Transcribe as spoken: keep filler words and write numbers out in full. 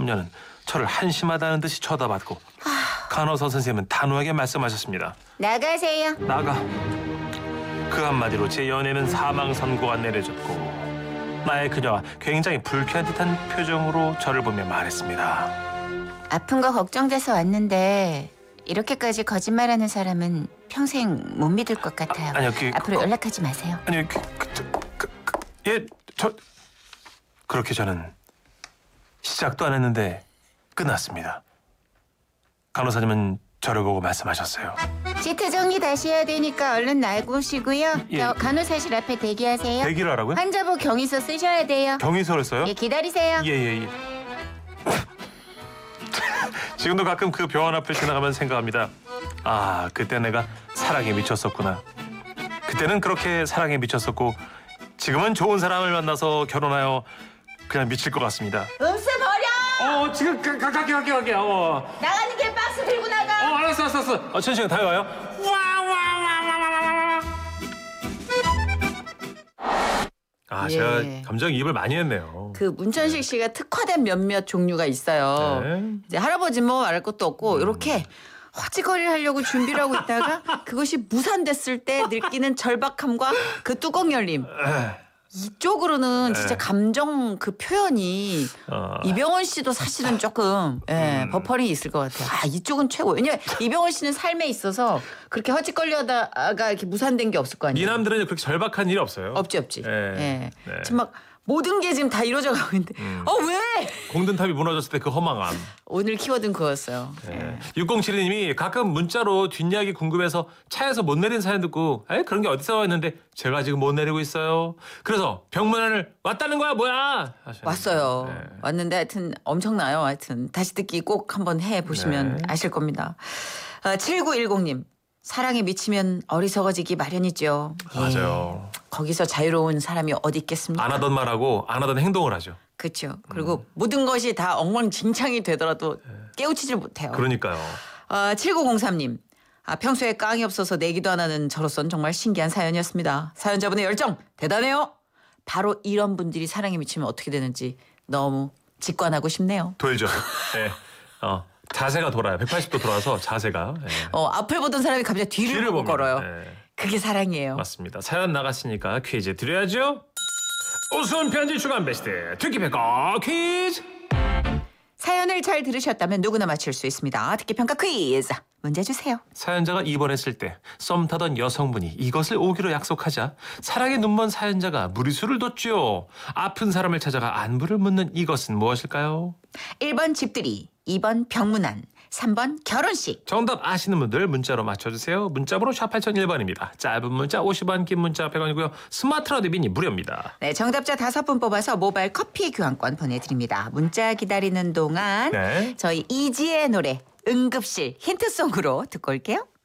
남녀는 저를 한심하다는 듯이 쳐다봤고 간호사 선생님은 단호하게 말씀하셨습니다. 나가세요. 나가. 그 한마디로 제 연애는 사망 선고가 내려졌고 나의 그녀가 굉장히 불쾌한 듯한 표정으로 저를 보며 말했습니다. 아픈 거 걱정돼서 왔는데 이렇게까지 거짓말하는 사람은 평생 못 믿을 것 같아요. 아, 아니요, 그, 앞으로 그, 연락하지 마세요. 아니요, 그, 그, 저, 그, 그, 예, 저 그렇게 저는 시작도 안 했는데 끝났습니다. 간호사님은 저를 보고 말씀하셨어요. 시트 정리 다시 해야 되니까 얼른 나오시고요. 예. 저 간호사실 앞에 대기하세요. 대기를 하라고요? 환자부 경위서 쓰셔야 돼요. 경위서를 써요? 예, 기다리세요. 예, 예, 예. 지금도 가끔 그 병원 앞을 지나가면 생각합니다. 아, 그때 내가 사랑에 미쳤었구나. 그때는 그렇게 사랑에 미쳤었고 지금은 좋은 사람을 만나서 결혼하여 그냥 미칠 것 같습니다. 음수 버려! 어, 지금 가, 가, 갈게, 갈게, 갈게. 어, 나가는 길 박스 들고 나가! 어, 알았어, 알았어, 알았어. 어, 천천히 다녀와요. 아, 예. 제가 감정이입을 많이 했네요. 그 문천식 씨가 특화된 몇몇 종류가 있어요. 네. 이제 할아버지 뭐 말할 것도 없고 이렇게 허지거리를 하려고 준비를 하고 있다가 그것이 무산됐을 때 느끼는 절박함과 그 뚜껑 열림. 이쪽으로는 진짜 감정 그 표현이 어. 이병헌 씨도 사실은 조금 예, 음. 버퍼링이 있을 것 같아요. 아 이쪽은 최고. 왜냐면 이병헌 씨는 삶에 있어서 그렇게 허짓거리하다가 이렇게 무산된 게 없을 거 아니에요. 미남들은 그렇게 절박한 일이 없어요. 없지 없지. 네. 예. 네. 지금 막 모든 게 지금 다 이루어져 가고 있는데 음. 어 왜? 공든탑이 무너졌을 때 그 허망함. 오늘 키워드는 그거였어요. 네. 육공칠이 님이 가끔 문자로 뒷이야기 궁금해서 차에서 못 내린 사연 듣고 에이 그런 게 어디서 했는데 제가 지금 못 내리고 있어요. 그래서 병문안을 왔다는 거야 뭐야? 하셨는데. 왔어요. 네. 왔는데 하여튼 엄청나요. 하여튼 다시 듣기 꼭 한번 해보시면 네. 아실 겁니다. 아, 칠구일공 님. 사랑에 미치면 어리석어지기 마련이죠. 예. 맞아요. 거기서 자유로운 사람이 어디 있겠습니까? 안 하던 말하고 안 하던 행동을 하죠. 그렇죠. 그리고 모든 것이 다 엉망진창이 되더라도 깨우치질 못해요. 그러니까요. 아, 칠구공삼 님. 아, 평소에 깡이 없어서 내기도 안 하는 저로서는 정말 신기한 사연이었습니다. 사연자분의 열정 대단해요. 바로 이런 분들이 사랑에 미치면 어떻게 되는지 너무 직관하고 싶네요. 돌죠. 네. 어, 자세가 돌아요. 백팔십 도 돌아서 자세가. 네. 어, 앞을 보던 사람이 갑자기 뒤를, 뒤를 보고 봅니다. 걸어요. 네. 그게 사랑이에요. 맞습니다. 사연 나갔으니까 퀴즈 드려야죠. 우선 편지 주간 베스트 듣기평가 퀴즈. 사연을 잘 들으셨다면 누구나 맞출 수 있습니다. 듣기평가 퀴즈. 문제 주세요. 사연자가 입원했을 때 썸 타던 여성분이 이것을 오기로 약속하자 사랑에 눈먼 사연자가 무리수를 뒀죠. 아픈 사람을 찾아가 안부를 묻는 이것은 무엇일까요? 일 번 집들이, 이 번 병문안, 삼 번 결혼식. 정답 아시는 분들 문자로 맞춰주세요. 문자번호 샵 팔공공일 번입니다. 짧은 문자 오십 원, 긴 문자 백 원이고요. 스마트 라디오 미니 무료입니다. 네, 정답자 다섯 분 뽑아서 모바일 커피 교환권 보내드립니다. 문자 기다리는 동안 네. 저희 이지의 노래 응급실 힌트송으로 듣고 올게요.